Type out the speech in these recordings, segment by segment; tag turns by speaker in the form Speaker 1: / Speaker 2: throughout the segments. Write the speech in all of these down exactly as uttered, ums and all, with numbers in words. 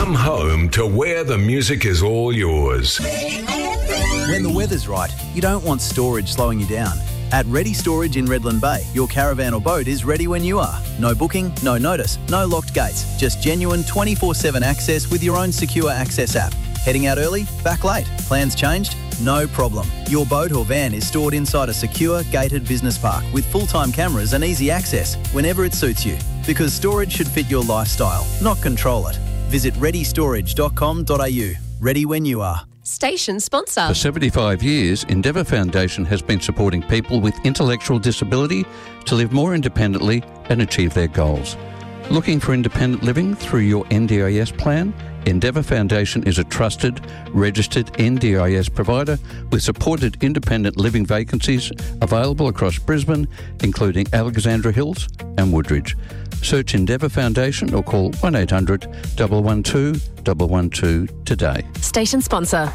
Speaker 1: Come home to where the music is all yours.
Speaker 2: When the weather's right, you don't want storage slowing you down. At Ready Storage in Redland Bay, your caravan or boat is ready when you are. No booking, no notice, no locked gates. Just genuine twenty-four seven access with your own secure access app. Heading out early? Back late? Plans changed? No problem. Your boat or van is stored inside a secure, gated business park with full-time cameras and easy access whenever it suits you. Because storage should fit your lifestyle, not control it. Visit ready storage dot com dot a u. Ready when you are.
Speaker 3: Station sponsor.
Speaker 4: For seventy-five years, Endeavour Foundation has been supporting people with intellectual disability to live more independently and achieve their goals. Looking for independent living through your N D I S plan? Endeavour Foundation is a trusted, registered N D I S provider with supported independent living vacancies available across Brisbane, including Alexandra Hills and Woodridge. Search Endeavour Foundation or call one eight hundred, one one two, one one two today.
Speaker 3: Station sponsor.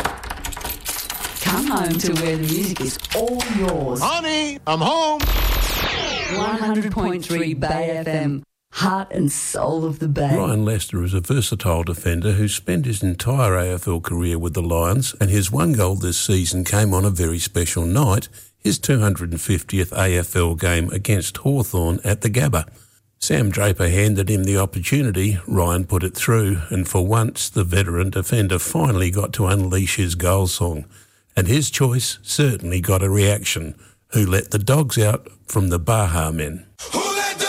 Speaker 5: Come home to where the music is all yours.
Speaker 6: Honey, I'm home.
Speaker 5: one hundred point three Bay F M. Heart and soul of the Bay.
Speaker 7: Ryan Lester is a versatile defender who spent his entire A F L career with the Lions, and his one goal this season came on a very special night, his two hundred fiftieth A F L game against Hawthorn at the Gabba. Sam Draper handed him the opportunity, Ryan put it through, and for once the veteran defender finally got to unleash his goal song. And his choice certainly got a reaction. Who let the dogs out from the Baha men?